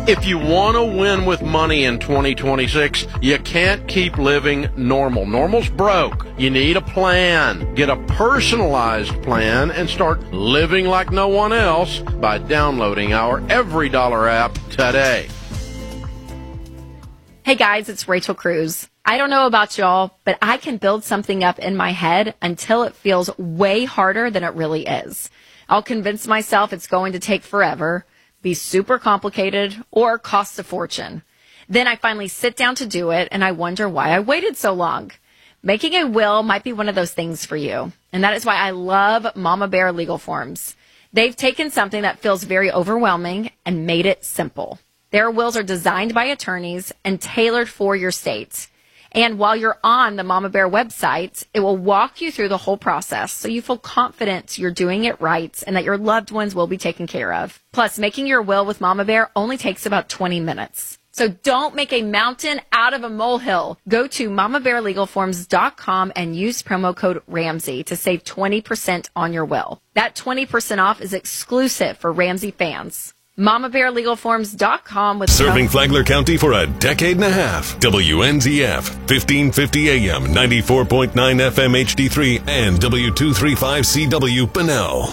If you want to win with money in 2026, you can't keep living normal. Normal's broke. You need a plan. Get a personalized plan and start living like no one else by downloading our Every Dollar app today. Hey guys, it's Rachel Cruz. I don't know about y'all, but I can build something up in my head until it feels way harder than it really is. I'll convince myself it's going to take forever, be super complicated, or cost a fortune. Then I finally sit down to do it, and I wonder why I waited so long. Making a will might be one of those things for you, and that is why I love Mama Bear Legal Forms. They've taken something that feels very overwhelming and made it simple. Their wills are designed by attorneys and tailored for your state. And while you're on the Mama Bear website, it will walk you through the whole process so you feel confident you're doing it right and that your loved ones will be taken care of. Plus, making your will with Mama Bear only takes about 20 minutes. So don't make a mountain out of a molehill. Go to mamabearlegalforms.com and use promo code Ramsey to save 20% on your will. That 20% off is exclusive for Ramsey fans. mamabearlegalforms.com with serving Flagler County for a decade and a half. WNZF, 1550 AM, 94.9 FM HD3, and W235CW Bunnell.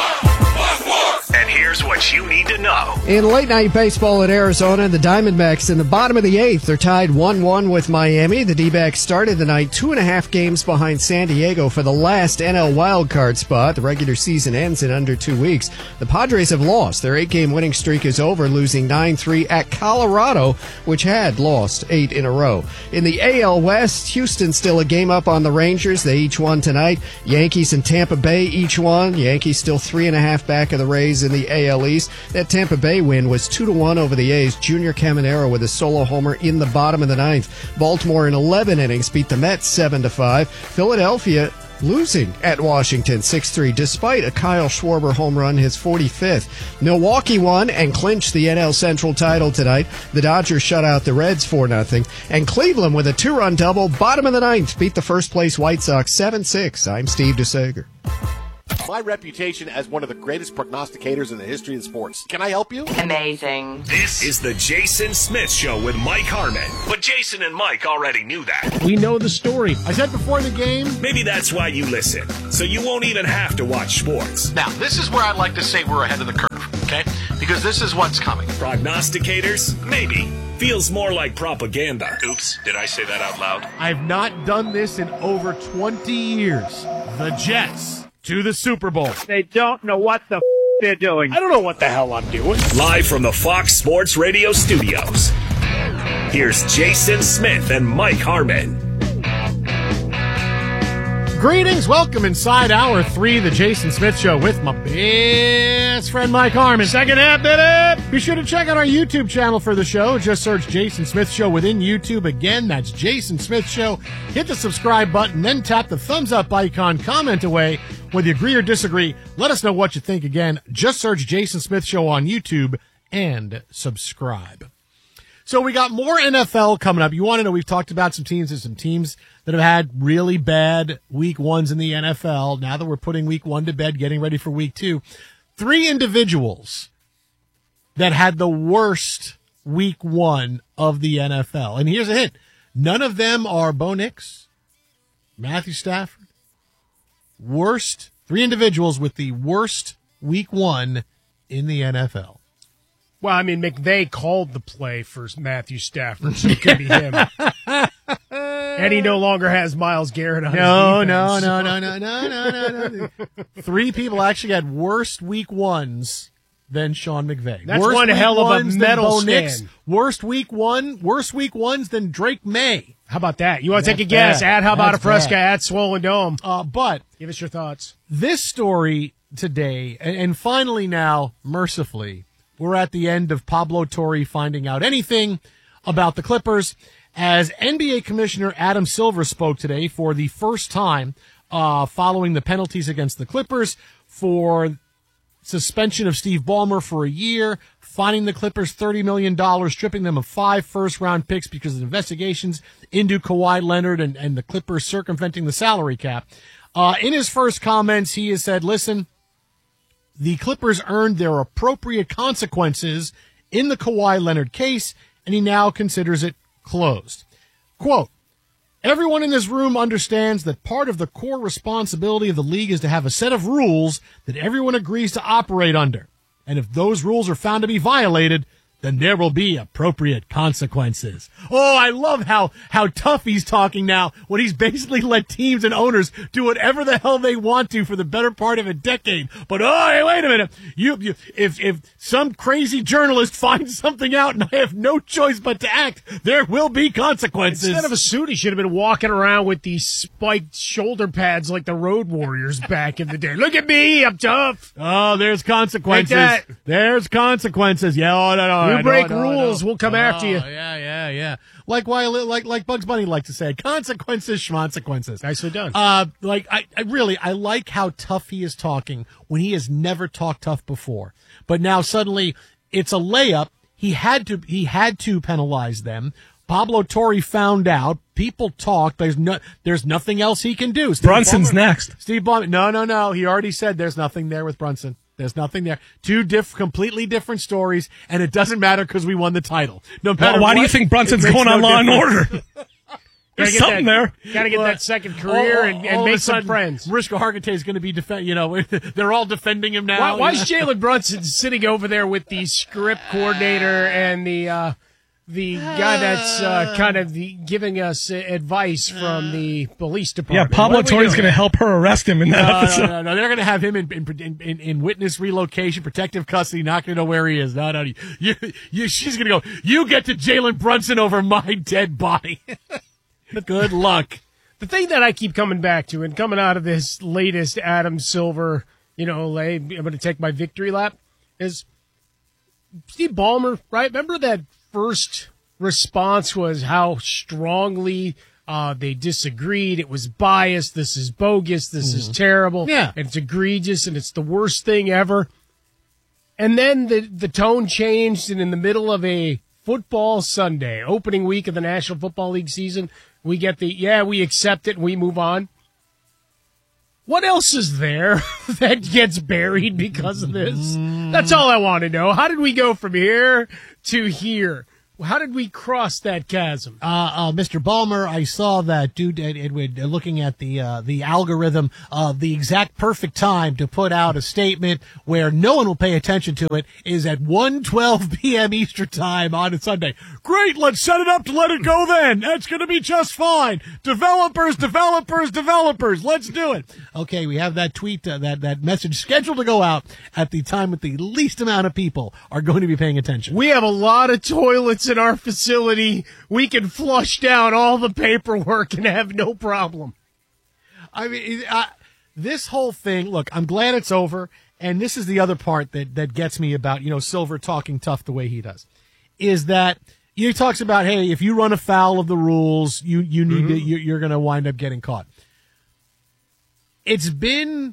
And here's what you need to know. In late-night baseball in Arizona, the Diamondbacks in the bottom of the eighth are tied 1-1 with Miami. The D-backs started the night 2.5 games behind San Diego for the last NL wildcard spot. The regular season ends in under 2 weeks. The Padres have lost. Their 8-game winning streak is over, losing 9-3 at Colorado, which had lost 8 in a row. In the AL West, Houston still a game up on the Rangers. They each won tonight. Yankees and Tampa Bay each won. Yankees still 3.5 back of the Rays in the AL East. That Tampa Bay win was 2-1 over the A's. Junior Caminero with a solo homer in the bottom of the ninth. Baltimore in 11 innings beat the Mets 7-5. Philadelphia losing at Washington 6-3 despite a Kyle Schwarber home run, his 45th. Milwaukee won and clinched the NL Central title tonight. The Dodgers shut out the Reds 4-0. And Cleveland with a 2-run double, bottom of the ninth, beat the first place White Sox 7-6. I'm Steve DeSager. My reputation as one of the greatest prognosticators in the history of sports. Can I help you? Amazing. This is the Jason Smith Show with Mike Harmon. But Jason and Mike already knew that. We know the story. I said before the game. Maybe that's why you listen, so you won't even have to watch sports. Now, this is where I'd like to say we're ahead of the curve, okay? Because this is what's coming. Prognosticators? Maybe. Feels more like propaganda. Oops, did I say that out loud? I've not done this in over 20 years. The Jets to the Super Bowl. They don't know what the they're doing. I don't know what the hell I'm doing. Live from the Fox Sports Radio studios, here's Jason Smith and Mike Harmon. Greetings, welcome inside Hour 3, the Jason Smith Show with my best friend Mike Harmon. Second half, did it! Be sure to check out our YouTube channel for the show. Just search Jason Smith Show within YouTube. Again, that's Jason Smith Show. Hit the subscribe button, then tap the thumbs up icon, comment away. Whether you agree or disagree, let us know what you think. Again, just search Jason Smith Show on YouTube and subscribe. So we got more NFL coming up. You want to know, we've talked about some teams. There's some teams that have had really bad week ones in the NFL. Now that we're putting week one to bed, getting ready for week two. 3 individuals that had the worst week one of the NFL. And here's a hint. None of them are Bo Nix, Matthew Stafford. 3 individuals with the worst week one in the NFL. Well, I mean, McVay called the play for Matthew Stafford, so it could be him. And he no longer has Myles Garrett on his defense. No. 3 people actually had worse week ones than Sean McVay. That's worst one hell of a medal stand. Worse week ones than Drake May. How about that? You want to take a guess? At How About a Fresca at Swollen Dome. But give us your thoughts. This story today, and finally now, mercifully, we're at the end of Pablo Torre finding out anything about the Clippers, as NBA Commissioner Adam Silver spoke today for the first time following the penalties against the Clippers for suspension of Steve Ballmer for a year, fining the Clippers $30 million, stripping them of 5 first-round picks because of investigations into Kawhi Leonard and the Clippers circumventing the salary cap. In his first comments, he has said, listen, the Clippers earned their appropriate consequences in the Kawhi Leonard case, and he now considers it closed. Quote, everyone in this room understands that part of the core responsibility of the league is to have a set of rules that everyone agrees to operate under. And if those rules are found to be violated, then there will be appropriate consequences. Oh, I love how tough he's talking now when he's basically let teams and owners do whatever the hell they want to for the better part of a decade. But oh, hey, wait a minute. If some crazy journalist finds something out and I have no choice but to act, there will be consequences. Instead of a suit, he should have been walking around with these spiked shoulder pads like the Road Warriors back in the day. Look at me, I'm tough. Oh, there's consequences. Like that. There's consequences. Yeah, oh, no. You break rules, we'll come after you. Yeah. Like Bugs Bunny likes to say, consequences, schmonsequences. Nicely done. I like how tough he is talking when he has never talked tough before. But now suddenly it's a layup. He had to penalize them. Pablo Torre found out. People talk. There's nothing else he can do. Brunson's next. Steve Ballmer. No. He already said there's nothing there with Brunson. There's nothing there. Two completely different stories, and it doesn't matter because we won the title. No matter. Why do you think Brunson's going on Law and Order? There's something there. Got to get that second career and make some friends. Mariska Hargitay is going to be they're all defending him now. Why is Jalen Brunson sitting over there with the script coordinator and the guy that's kind of giving us advice from the police department? Yeah, Pablo Torre's going to help her arrest him in that episode. No. They're going to have him in witness relocation, protective custody, not going to know where he is. No. She's going to go, you get to Jalen Brunson over my dead body. Good luck. The thing that I keep coming back to and coming out of this latest Adam Silver, I'm going to take my victory lap, is Steve Ballmer, right? Remember that first response was how strongly they disagreed. It was biased. This is bogus. This is terrible. Yeah. And it's egregious, and it's the worst thing ever. And then the tone changed, and in the middle of a football Sunday, opening week of the National Football League season, we get we accept it and we move on. What else is there that gets buried because of this? That's all I want to know. How did we go from here to here? How did we cross that chasm? Mr. Ballmer, I saw that dude looking at the algorithm of the exact perfect time to put out a statement where no one will pay attention to it is at 1:12 p.m. Eastern time on a Sunday. Great, let's set it up to let it go then. That's going to be just fine. Developers, let's do it. Okay, we have that tweet, that message scheduled to go out at the time with the least amount of people are going to be paying attention. We have a lot of toilets in our facility. We can flush down all the paperwork and have no problem. I mean, this whole thing, look, I'm glad it's over, and this is the other part that gets me about, Silver talking tough the way he does, is that he talks about, hey, if you run afoul of the rules, you need to, you're going to wind up getting caught. It's been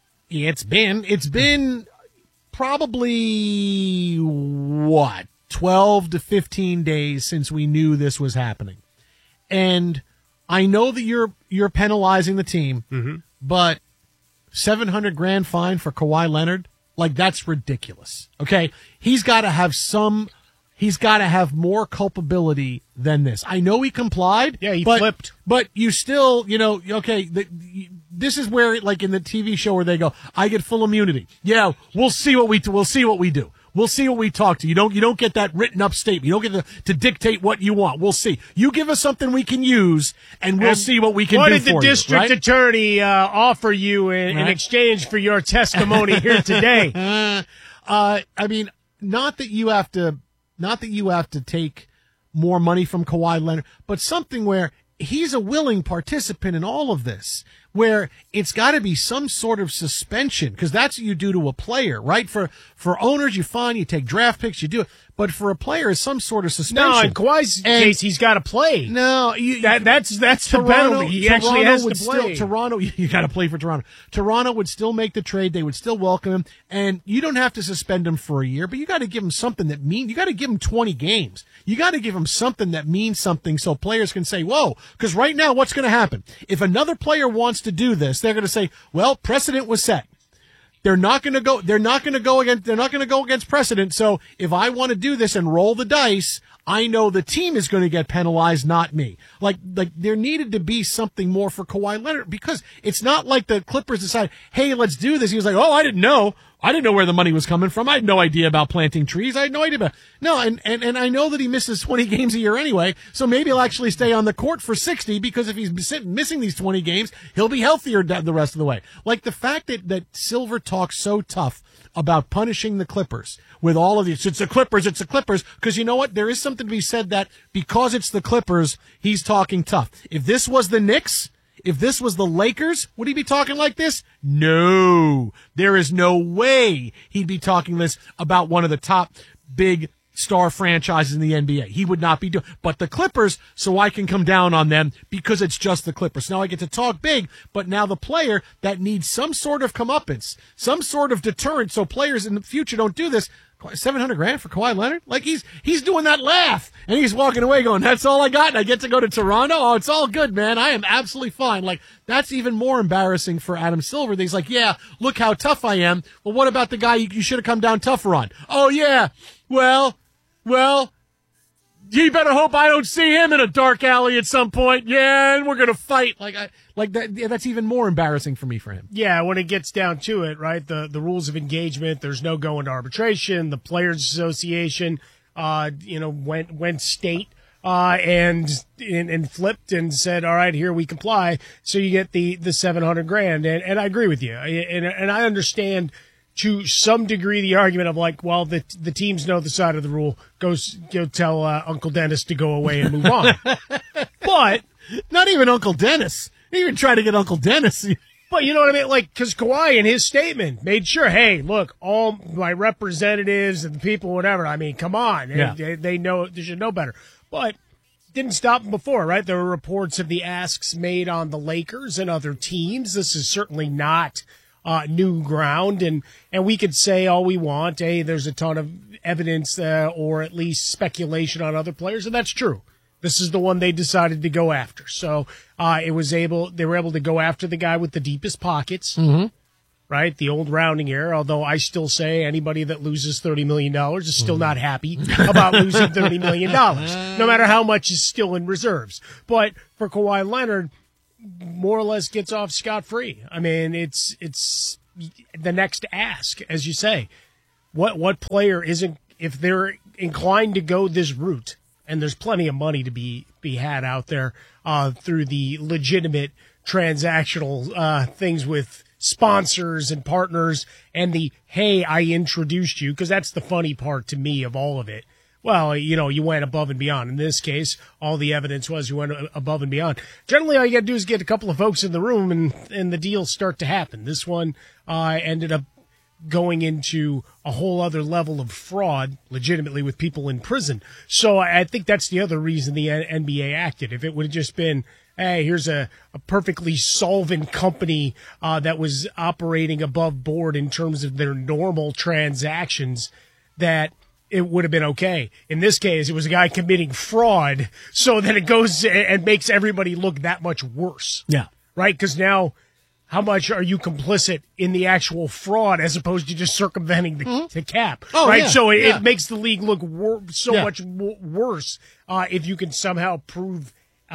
probably, 12 to 15 days since we knew this was happening. And I know that you're penalizing the team, but $700,000 fine for Kawhi Leonard, that's ridiculous. Okay? He's got to have more culpability than this. I know he complied. Yeah, he flipped. But you still, this is where, like in the TV show where they go, I get full immunity. Yeah, we'll see what we do. We'll see what we talk to. You don't get that written up statement. You don't get to dictate what you want. We'll see. You give us something we can use, and we'll see what we can do for you. What did the district attorney offer you in exchange for your testimony here today? I mean, not that you have to take more money from Kawhi Leonard, but something where he's a willing participant in all of this, where it's got to be some sort of suspension, because that's what you do to a player, right? For owners, you take draft picks, you do it. But for a player, it's some sort of suspension. No, in Kawhi's case, he's got to play. No, that's the penalty. He actually has to play. Toronto, you got to play for Toronto. Toronto would still make the trade. They would still welcome him, and you don't have to suspend him for a year, but you got to give him something that means. You got to give him 20 games. You got to give him something that means something, so players can say, "Whoa!" Because right now, what's going to happen if another player wants to do this? They're going to say, "Well, precedent was set." They're not going to go. They're not going to go against precedent. So if I want to do this and roll the dice, I know the team is going to get penalized, not me. Like there needed to be something more for Kawhi Leonard, because it's not like the Clippers decided, hey, let's do this. He was like, oh, I didn't know where the money was coming from. I had no idea about planting trees. I had no idea about no. And I know that he misses 20 games a year anyway. So maybe he'll actually stay on the court for 60, because if he's missing these 20 games, he'll be healthier the rest of the way. Like the fact that Silver talks so tough about punishing the Clippers with all of these. It's the Clippers. Because you know what? There is something to be said that because it's the Clippers, he's talking tough. If this was the Knicks, if this was the Lakers, would he be talking like this? No. There is no way he'd be talking this about one of the top big star franchises in the NBA. He would not be doing, but the Clippers, so I can come down on them because it's just the Clippers. Now I get to talk big, but now the player that needs some sort of comeuppance, some sort of deterrent, so players in the future don't do this. $700,000 for Kawhi Leonard? Like he's doing that laugh, and he's walking away going, that's all I got, and I get to go to Toronto? Oh, it's all good, man. I am absolutely fine. Like, that's even more embarrassing for Adam Silver. He's like, yeah, look how tough I am. Well, what about the guy you should have come down tougher on? Oh, yeah. Well, you better hope I don't see him in a dark alley at some point. Yeah, and we're going to fight. That's even more embarrassing for me for him. Yeah, when it gets down to it, right, the rules of engagement, there's no going to arbitration. The Players Association, went state and flipped and said, all right, here we comply. So you get the $700,000. And I agree with you. And I understand to some degree the argument of like, well, the teams know the side of the rule. Go tell Uncle Dennis to go away and move on. But not even Uncle Dennis. He even tried to get Uncle Dennis. But you know what I mean? Like, because Kawhi in his statement made sure, hey, look, all my representatives and the people, whatever. I mean, come on. Yeah. They know, they should know better. But didn't stop him before, right? There were reports of the asks made on the Lakers and other teams. This is certainly not new ground, and we could say all we want. Hey, there's a ton of evidence or at least speculation on other players, and that's true. This is the one they decided to go after. So they were able to go after the guy with the deepest pockets, right? The old rounding error. Although I still say anybody that loses $30 million is still not happy about losing $30 million, no matter how much is still in reserves. But for Kawhi Leonard, more or less gets off scot-free. I mean, it's the next ask, as you say. What player isn't, if they're inclined to go this route, and there's plenty of money to be had out there through the legitimate transactional things with sponsors and partners, and the, hey, I introduced you, because that's the funny part to me of all of it. Well, you went above and beyond. In this case, all the evidence was you went above and beyond. Generally, all you got to do is get a couple of folks in the room, and the deals start to happen. This one ended up going into a whole other level of fraud, legitimately, with people in prison. So I think that's the other reason the NBA acted. If it would have just been, hey, here's a perfectly solvent company that was operating above board in terms of their normal transactions, that it would have been okay. In this case, it was a guy committing fraud, so that it goes and makes everybody look that much worse. Yeah. Right? Because now, how much are you complicit in the actual fraud as opposed to just circumventing the cap? Oh, right? Yeah. So it makes the league look much worse if you can somehow prove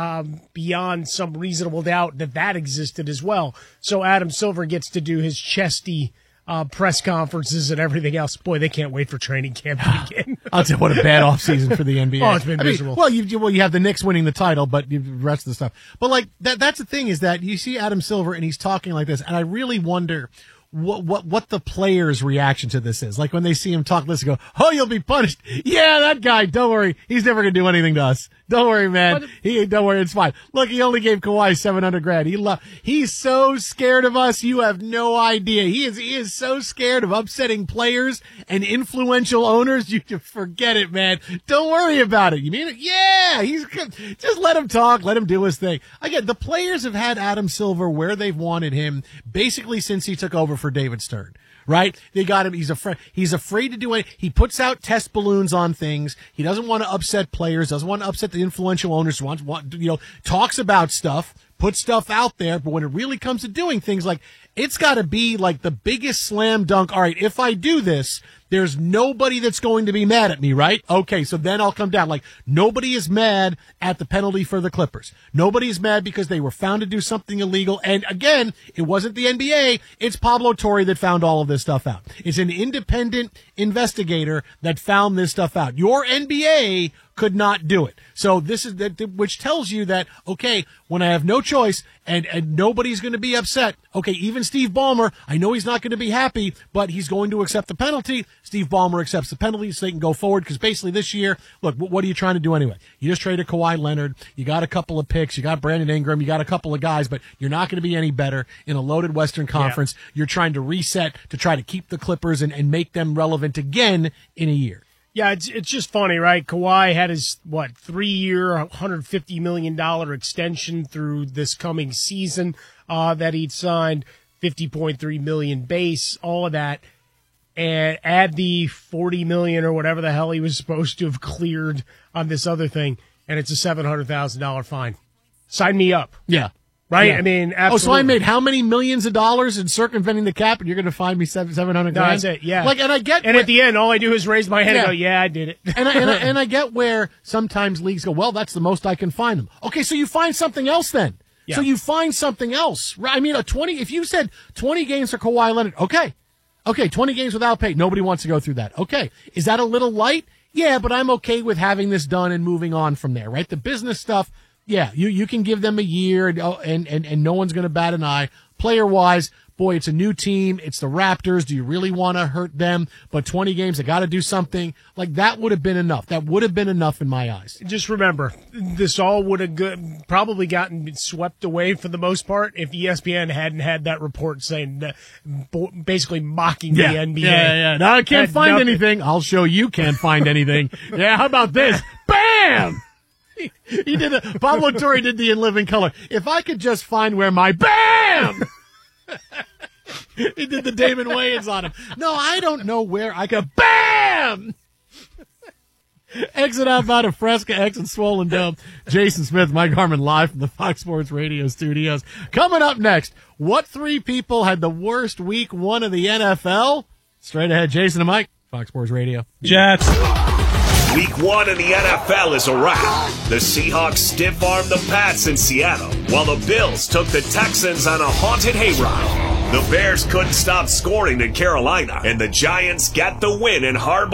beyond some reasonable doubt that existed as well. So Adam Silver gets to do his chesty press conferences and everything else. Boy, they can't wait for training camp to begin. I'll tell you, what a bad offseason for the NBA. Oh, it's been miserable. You have the Knicks winning the title, but the rest of the stuff. But like that's the thing, is that you see Adam Silver and he's talking like this, and I really wonder what the players' reaction to this is. Like when they see him talk, let's go, oh, you'll be punished. Yeah, that guy, don't worry. He's never going to do anything to us. Don't worry, man. Don't worry, it's fine. Look, he only gave Kawhi $700,000. He's so scared of us, you have no idea. He is so scared of upsetting players and influential owners. You can forget it, man. Don't worry about it. You mean it? Yeah, just let him talk, let him do his thing. Again, the players have had Adam Silver where they've wanted him basically since he took over for David Stern. Right? They got him. He's afraid to do it. He puts out test balloons on things. He doesn't want to upset players, doesn't want to upset the influential owners, talks about stuff, puts stuff out there. But when it really comes to doing things like it's got to be like the biggest slam dunk. All right, if I do this, there's nobody that's going to be mad at me, right? Okay, so then I'll come down. Like, nobody is mad at the penalty for the Clippers. Nobody is mad because they were found to do something illegal. And again, it wasn't the NBA. It's Pablo Torre that found all of this stuff out. It's an independent investigator that found this stuff out. Your NBA could not do it. So this is which tells you that, okay, when I have no choice and nobody's going to be upset, okay, even Steve Ballmer, I know he's not going to be happy, but he's going to accept the penalty. Steve Ballmer accepts the penalty so they can go forward, because basically this year, look, what are you trying to do anyway? You just traded Kawhi Leonard. You got a couple of picks. You got Brandon Ingram. You got a couple of guys, but you're not going to be any better in a loaded Western Conference. Yeah. You're trying to reset to try to keep the Clippers and make them relevant again in a year. Yeah, it's just funny, right? Kawhi had his, 3-year, $150 million extension through this coming season that he'd signed, $50.3 million base, all of that, and add the $40 million or whatever the hell he was supposed to have cleared on this other thing, and it's a $700,000 fine. Sign me up. Yeah. Right? Yeah. I mean, absolutely. Oh, so I made how many millions of dollars in circumventing the cap, and you're going to find me $700,000? No, that's it. Yeah. And I get, and at the end, all I do is raise my hand and go, "Yeah, I did it." and I get where sometimes leagues go, well, that's the most I can find them. Okay, so you find something else then. Yeah. So you find something else. I mean, if you said 20 games for Kawhi Leonard, okay, 20 games without pay, nobody wants to go through that. Okay, is that a little light? Yeah, but I'm okay with having this done and moving on from there. Right, the business stuff. Yeah, you can give them a year and no one's going to bat an eye. Player-wise, boy, it's a new team. It's the Raptors. Do you really want to hurt them? But 20 games, they got to do something. Like, that would have been enough. That would have been enough in my eyes. Just remember, this all would have probably gotten swept away for the most part if ESPN hadn't had that report saying, basically mocking the NBA. Yeah. No, I can't find anything. I'll show you can't find anything. Yeah, how about this? Bam! He did Pablo Torre did the In Living Color. If I could just find where my BAM! He did the Damon Wayans on him. No, I don't know where I could BAM! Exit out of Fresca, exit Swollen Dome. Jason Smith, Mike Harmon, live from the Fox Sports Radio studios. Coming up next, what 3 people had the worst week 1 of the NFL? Straight ahead, Jason and Mike, Fox Sports Radio. Jets. Week 1 in the NFL is a wrap. The Seahawks stiff-armed the Pats in Seattle, while the Bills took the Texans on a haunted hayride. The Bears couldn't stop scoring in Carolina, and the Giants got the win in Harbaugh.